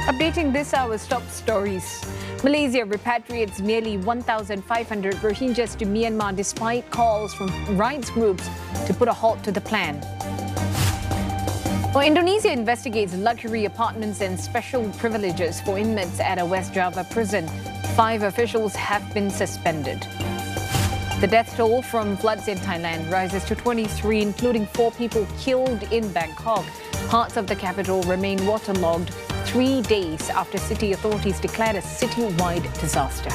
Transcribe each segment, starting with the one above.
Updating this hour's top stories. Malaysia repatriates nearly 1,500 Rohingyas to Myanmar despite calls from rights groups to put a halt to the plan. Well, Indonesia investigates luxury apartments and special privileges for inmates at a West Java prison. 5 officials have been suspended. The death toll from floods in Thailand rises to 23, including 4 people killed in Bangkok. Parts of the capital remain waterlogged 3 days after city authorities declared a citywide disaster.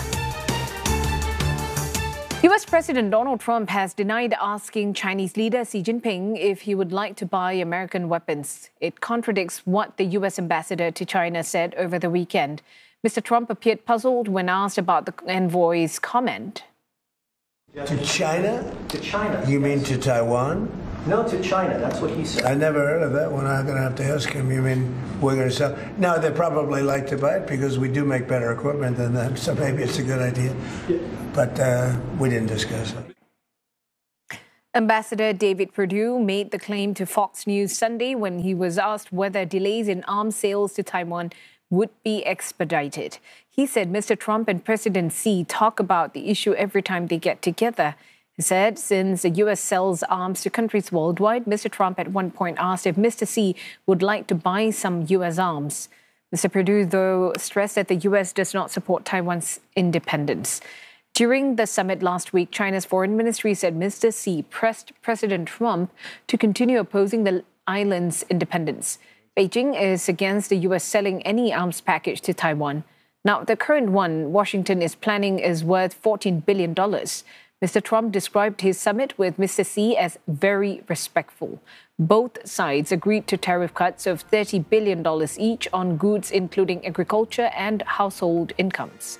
US President Donald Trump has denied asking Chinese leader Xi Jinping if he would like to buy American weapons. It contradicts what the US ambassador to China said over the weekend. Mr. Trump appeared puzzled when asked about the envoy's comment. To China? To China. You mean to Taiwan? No, to China. That's what he said. I never heard of that one. I'm going to have to ask him. You mean we're going to sell? No, they probably like to buy it because we do make better equipment than them. So maybe it's a good idea. Yeah. But we didn't discuss it. Ambassador David Perdue made the claim to Fox News Sunday when he was asked whether delays in arms sales to Taiwan would be expedited. He said Mr. Trump and President Xi talk about the issue every time they get together. He said since the U.S. sells arms to countries worldwide, Mr. Trump at one point asked if Mr. Xi would like to buy some U.S. arms. Mr. Perdue, though, stressed that the U.S. does not support Taiwan's independence. During the summit last week, China's foreign ministry said Mr. Xi pressed President Trump to continue opposing the island's independence. Beijing is against the U.S. selling any arms package to Taiwan. Now, the current one Washington is planning is worth $14 billion. Mr. Trump described his summit with Mr. Xi as very respectful. Both sides agreed to tariff cuts of $30 billion each on goods including agriculture and household incomes.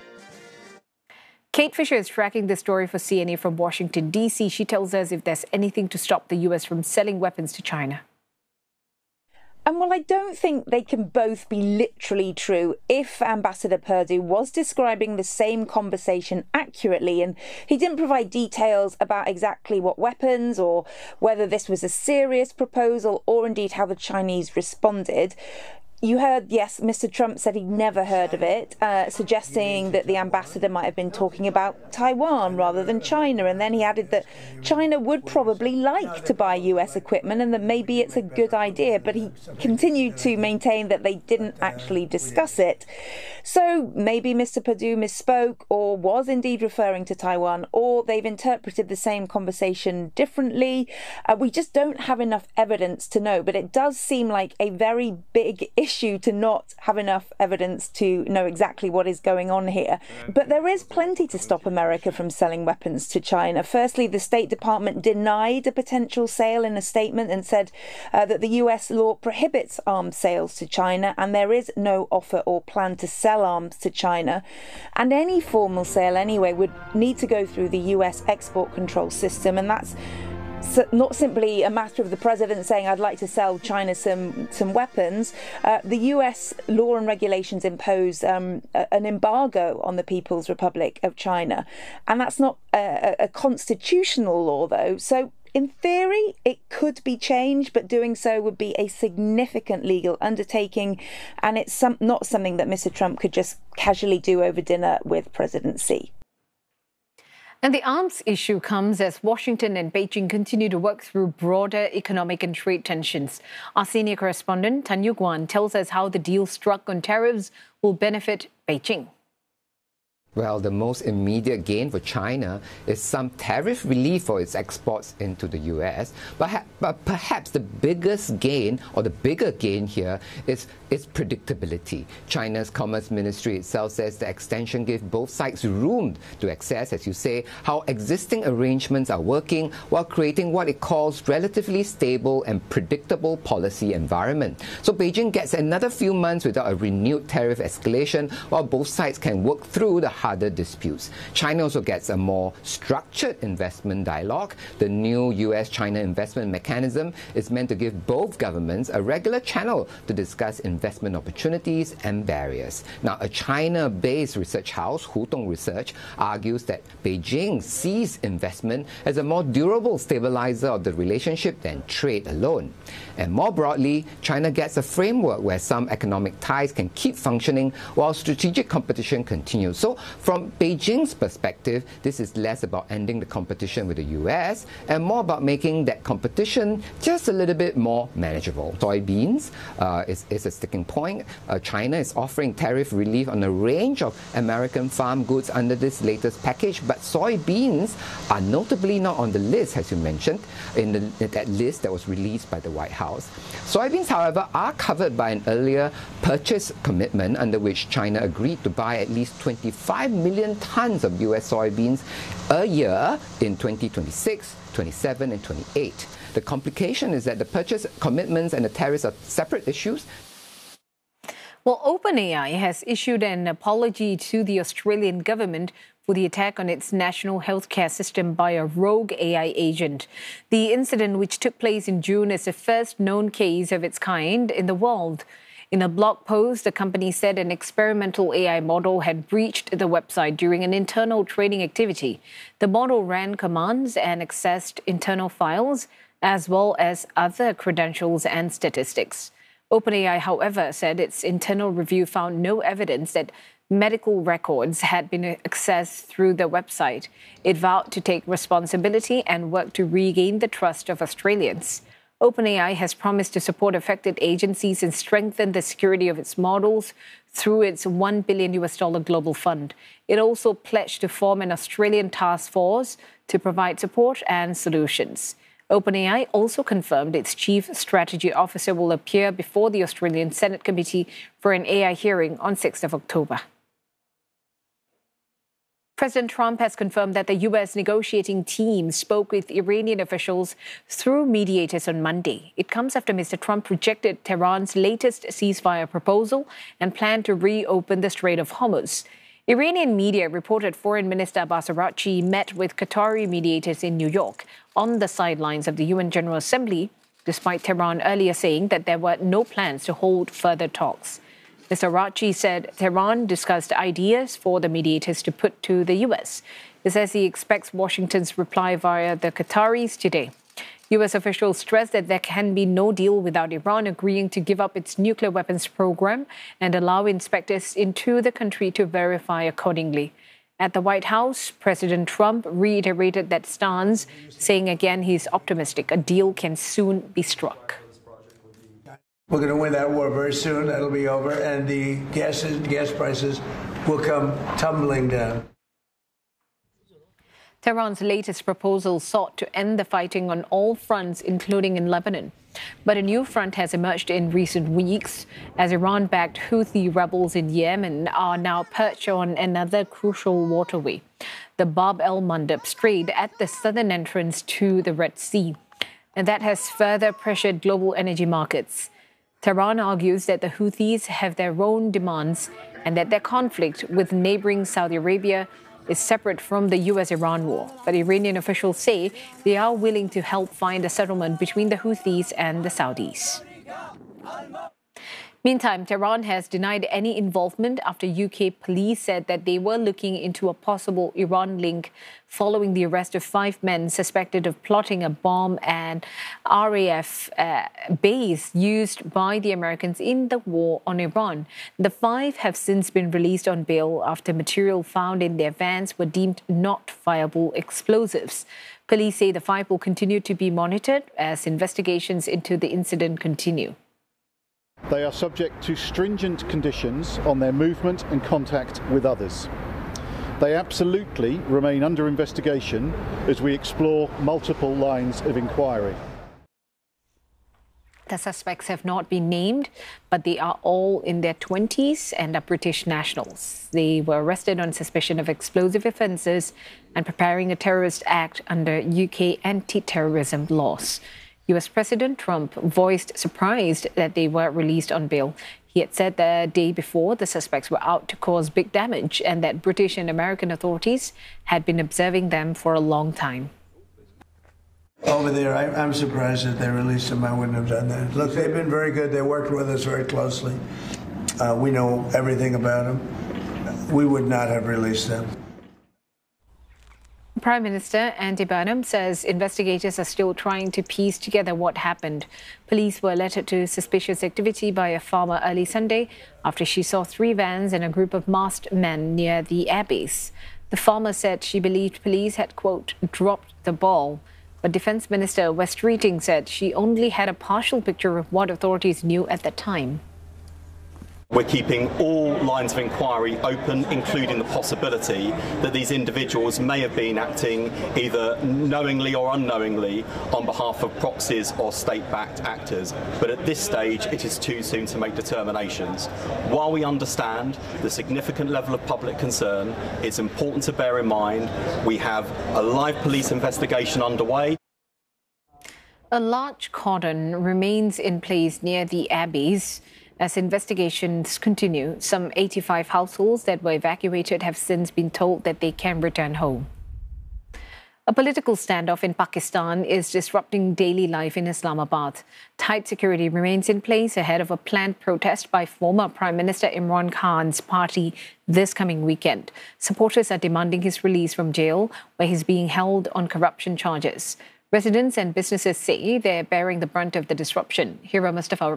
Kate Fisher is tracking this story for CNA from Washington, D.C. She tells us if there's anything to stop the U.S. from selling weapons to China. And while I don't think they can both be literally true, if Ambassador Perdue was describing the same conversation accurately and he didn't provide details about exactly what weapons or whether this was a serious proposal or indeed how the Chinese responded, you heard, yes, Mr. Trump said he'd never heard of it, suggesting that the ambassador might have been talking about Taiwan rather than China. And then he added that China would probably like to buy US equipment and that maybe it's a good idea. But he continued to maintain that they didn't actually discuss it. So maybe Mr. Perdue misspoke or was indeed referring to Taiwan, or they've interpreted the same conversation differently. We just don't have enough evidence to know. But it does seem like a very big issue to not have enough evidence to know exactly what is going on here. But there is plenty to stop America from selling weapons to China. Firstly, the State Department denied a potential sale in a statement and said that the US law prohibits arms sales to China and there is no offer or plan to sell arms to China. And any formal sale anyway would need to go through the US export control system, and that's not simply a matter of the president saying, I'd like to sell China some weapons. The US law and regulations impose an embargo on the People's Republic of China. And that's not a constitutional law, though. So in theory, it could be changed, but doing so would be a significant legal undertaking. And it's not something that Mr. Trump could just casually do over dinner with President Xi. And the arms issue comes as Washington and Beijing continue to work through broader economic and trade tensions. Our senior correspondent, Tan Yu Guan, tells us how the deal struck on tariffs will benefit Beijing. Well, the most immediate gain for China is some tariff relief for its exports into the US. But perhaps the biggest gain, or the bigger gain here, is its predictability. China's Commerce Ministry itself says the extension gives both sides room to assess, as you say, how existing arrangements are working while creating what it calls relatively stable and predictable policy environment. So Beijing gets another few months without a renewed tariff escalation while both sides can work through the other disputes. China also gets a more structured investment dialogue. The new US-China investment mechanism is meant to give both governments a regular channel to discuss investment opportunities and barriers. Now, a China-based research house, Hutong Research, argues that Beijing sees investment as a more durable stabilizer of the relationship than trade alone. And more broadly, China gets a framework where some economic ties can keep functioning while strategic competition continues. So from Beijing's perspective, this is less about ending the competition with the US and more about making that competition just a little bit more manageable. Soybeans is a sticking point. China is offering tariff relief on a range of American farm goods under this latest package, but soybeans are notably not on the list, as you mentioned, in that list that was released by the White House. Soybeans, however, are covered by an earlier purchase commitment under which China agreed to buy at least 25 million tons of US soybeans a year in 2026, 27 and 28. The complication is that the purchase commitments and the tariffs are separate issues. Well, OpenAI has issued an apology to the Australian government for the attack on its national healthcare system by a rogue AI agent. The incident, which took place in June, is the first known case of its kind in the world. In a blog post, the company said an experimental AI model had breached the website during an internal training activity. The model ran commands and accessed internal files, as well as other credentials and statistics. OpenAI, however, said its internal review found no evidence that medical records had been accessed through the website. It vowed to take responsibility and work to regain the trust of Australians. OpenAI has promised to support affected agencies and strengthen the security of its models through its $1 billion global fund. It also pledged to form an Australian task force to provide support and solutions. OpenAI also confirmed its chief strategy officer will appear before the Australian Senate Committee for an AI hearing on 6th of October. President Trump has confirmed that the U.S. negotiating team spoke with Iranian officials through mediators on Monday. It comes after Mr. Trump rejected Tehran's latest ceasefire proposal and planned to reopen the Strait of Hormuz. Iranian media reported Foreign Minister Abbas Araghchi met with Qatari mediators in New York on the sidelines of the UN General Assembly, despite Tehran earlier saying that there were no plans to hold further talks. Mr. Araghchi said Tehran discussed ideas for the mediators to put to the U.S. He says he expects Washington's reply via the Qataris today. U.S. officials stressed that there can be no deal without Iran agreeing to give up its nuclear weapons program and allow inspectors into the country to verify accordingly. At the White House, President Trump reiterated that stance, saying again he's optimistic a deal can soon be struck. We're going to win that war very soon. That'll be over, and the gas prices will come tumbling down. Tehran's latest proposal sought to end the fighting on all fronts, including in Lebanon. But a new front has emerged in recent weeks as Iran-backed Houthi rebels in Yemen are now perched on another crucial waterway, the Bab el-Mandeb Strait at the southern entrance to the Red Sea. And that has further pressured global energy markets. Tehran argues that the Houthis have their own demands and that their conflict with neighboring Saudi Arabia is separate from the U.S.-Iran war. But Iranian officials say they are willing to help find a settlement between the Houthis and the Saudis. Meantime, Tehran has denied any involvement after UK police said that they were looking into a possible Iran link following the arrest of 5 men suspected of plotting a bomb and RAF base used by the Americans in the war on Iran. The 5 have since been released on bail after material found in their vans were deemed not viable explosives. Police say the 5 will continue to be monitored as investigations into the incident continue. They are subject to stringent conditions on their movement and contact with others. They absolutely remain under investigation as we explore multiple lines of inquiry. The suspects have not been named, but they are all in their 20s and are British nationals. They were arrested on suspicion of explosive offences and preparing a terrorist act under UK anti-terrorism laws. US President Trump voiced surprise that they were released on bail. He had said the day before the suspects were out to cause big damage and that British and American authorities had been observing them for a long time. Over there, I'm surprised that they released them. I wouldn't have done that. Look, they've been very good. They worked with us very closely. We know everything about them. We would not have released them. Prime Minister Andy Burnham says investigators are still trying to piece together what happened. Police were alerted to suspicious activity by a farmer early Sunday after she saw 3 vans and a group of masked men near the airbase. The farmer said she believed police had, quote, dropped the ball. But Defence Minister Wes Streeting said she only had a partial picture of what authorities knew at the time. We're keeping all lines of inquiry open, including the possibility that these individuals may have been acting either knowingly or unknowingly on behalf of proxies or state-backed actors. But at this stage, it is too soon to make determinations. While we understand the significant level of public concern, it's important to bear in mind we have a live police investigation underway. A large cordon remains in place near the airbase as investigations continue. Some 85 households that were evacuated have since been told that they can return home. A political standoff in Pakistan is disrupting daily life in Islamabad. Tight security remains in place ahead of a planned protest by former Prime Minister Imran Khan's party this coming weekend. Supporters are demanding his release from jail, where he's being held on corruption charges. Residents and businesses say they're bearing the brunt of the disruption. Hira Mustafa